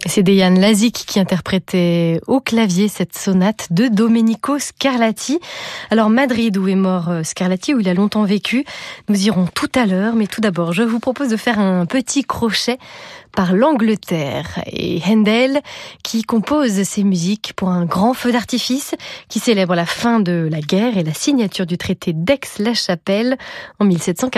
C'est Dejan Lazic qui interprétait au clavier cette sonate de Domenico Scarlatti. Alors Madrid, où est mort Scarlatti, où il a longtemps vécu, nous irons tout à l'heure, mais tout d'abord, je vous propose de faire un petit crochet par l'Angleterre et Handel qui compose ses musiques pour un grand feu d'artifice qui célèbre la fin de la guerre et la signature du traité d'Aix-la-Chapelle en 1740.